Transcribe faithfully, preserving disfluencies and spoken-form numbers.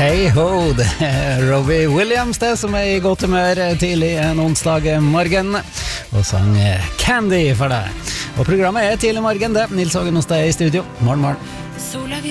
Hey ho, det er Robbie Williams det som er i godt humør tidlig en onsdag morgen og sang Candy for deg. Og programmet er tidlig morgen det. Nils Hågen hos deg i studio. Morgen, morgen.